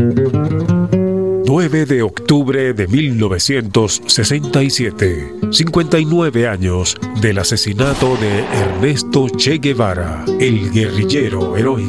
9 de octubre de 1967, 59 años del asesinato de Ernesto Che Guevara, el guerrillero heroico.